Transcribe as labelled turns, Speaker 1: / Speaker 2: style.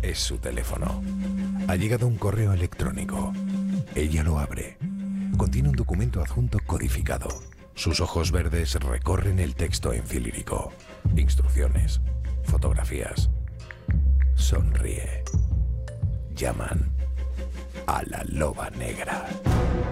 Speaker 1: Es su teléfono. Ha llegado un correo electrónico. Ella lo abre. Contiene un documento adjunto codificado. Sus ojos verdes recorren el texto encilírico. Instrucciones. Fotografías. Sonríe. Llaman a la loba negra.